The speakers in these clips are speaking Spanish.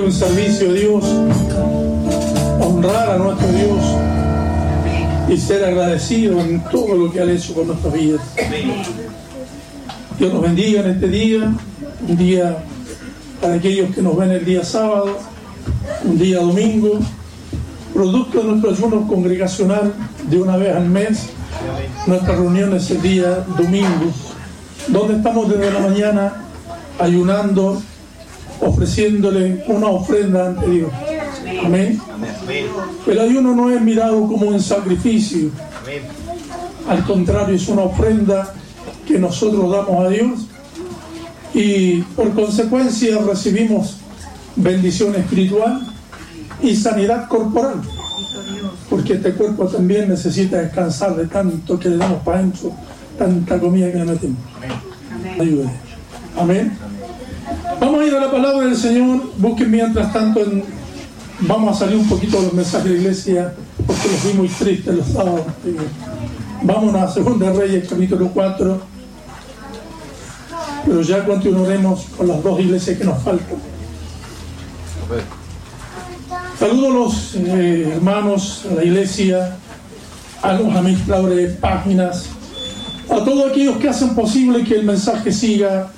un servicio a Dios, honrar a nuestro Dios y ser agradecido en todo lo que ha hecho con nuestras vidas. Dios nos bendiga en este día, un día para aquellos que nos ven el día sábado, un día domingo, producto de nuestro ayuno congregacional de una vez al mes. Nuestra reunión es el día domingo, donde estamos desde la mañana ayunando, ofreciéndole una ofrenda ante Dios. Amén. El ayuno no es mirado como un sacrificio, al contrario, es una ofrenda que nosotros damos a Dios y por consecuencia recibimos bendición espiritual y sanidad corporal, porque este cuerpo también necesita descansar de tanto que le damos para adentro, tanta comida que le metemos. Ayude. Amén. Vamos a ir a la palabra del Señor. Busquen mientras tanto vamos a salir un poquito de los mensajes de la iglesia porque los vi muy tristes los sábados. Vamos a Segunda Reyes capítulo 4, pero ya continuaremos con las dos iglesias que nos faltan. Saludo a los hermanos, a la iglesia, a los administradores de páginas, a todos aquellos que hacen posible que el mensaje siga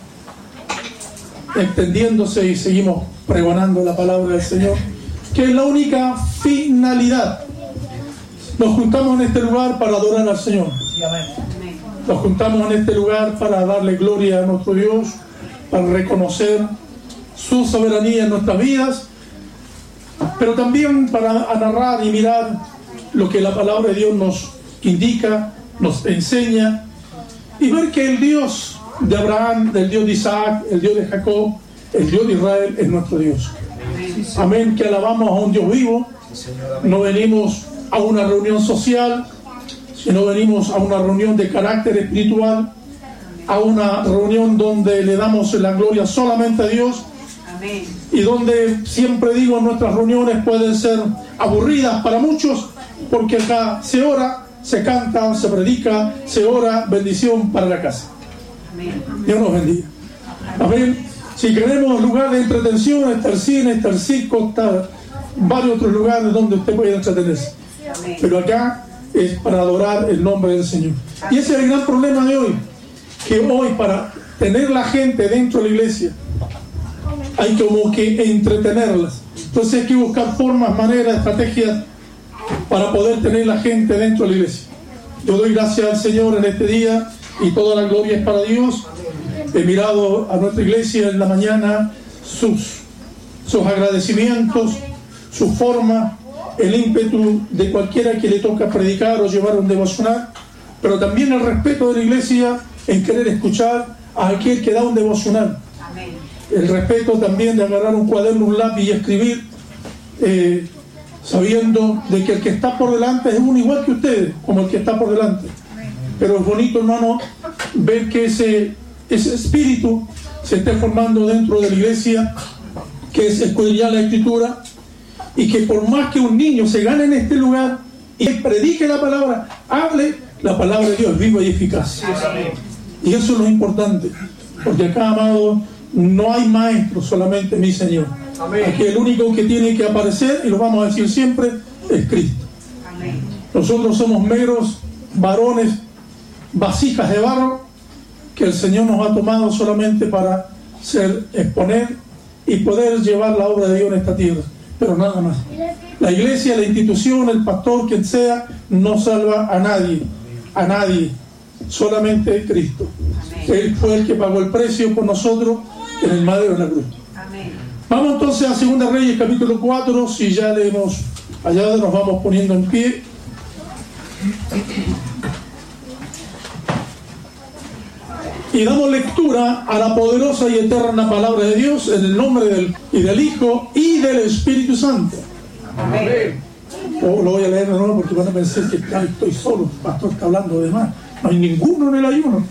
extendiéndose y seguimos pregonando la palabra del Señor, que es la única finalidad. Nos juntamos en este lugar para adorar al Señor. Nos juntamos en este lugar para darle gloria a nuestro Dios, para reconocer su soberanía en nuestras vidas, pero también para narrar y mirar lo que la palabra de Dios nos indica, nos enseña, y ver que el Dios de Abraham, el Dios de Isaac, el Dios de Jacob, el Dios de Israel es nuestro Dios. Amén, que alabamos a un Dios vivo. No venimos a una reunión social, sino venimos a una reunión de carácter espiritual, a una reunión donde le damos la gloria solamente a Dios. Y donde siempre digo, nuestras reuniones pueden ser aburridas para muchos, porque acá se ora, se canta, se predica, se ora, bendición para la casa. Dios nos bendiga. Amén. Si queremos lugar de entretención, está el cine, está el circo, está varios otros lugares donde usted puede entretenerse. Pero acá es para adorar el nombre del Señor. Y ese es el gran problema de hoy, que hoy para tener la gente dentro de la iglesia hay como que entretenerlas. Entonces hay que buscar formas, maneras, estrategias para poder tener la gente dentro de la iglesia. Yo doy gracias al Señor en este día y toda la gloria es para Dios. He mirado a nuestra iglesia en la mañana, sus agradecimientos, su forma, el ímpetu de cualquiera que le toca predicar o llevar un devocional, pero también el respeto de la iglesia en querer escuchar a aquel que da un devocional. El respeto también de agarrar un cuaderno, un lápiz y escribir, sabiendo de que el que está por delante es uno igual que ustedes, como el que está por delante. Pero es bonito, hermano, ver que ese espíritu se esté formando dentro de la iglesia, que es escudriñar la Escritura, y que por más que un niño se gane en este lugar y predique la palabra, hable, la palabra de Dios viva y eficaz. Y eso es lo importante, porque acá, amado, no hay maestro, solamente mi Señor. Aquí el único que tiene que aparecer, y lo vamos a decir siempre, es Cristo. Nosotros somos meros varones, vasijas de barro, que el Señor nos ha tomado solamente para exponer y poder llevar la obra de Dios en esta tierra, pero nada más. La iglesia, la institución, el pastor, quien sea, no salva a nadie, solamente Cristo. Él fue el que pagó el precio por nosotros en el madero de la cruz. Vamos entonces a Segunda Reyes capítulo 4. Si ya leemos allá, nos vamos poniendo en pie. Y damos lectura a la poderosa y eterna palabra de Dios en el nombre del Hijo y del Espíritu Santo. Amén. Lo voy a leer de nuevo porque van a pensar que estoy solo, el pastor está hablando de más. No hay ninguno en el ayuno.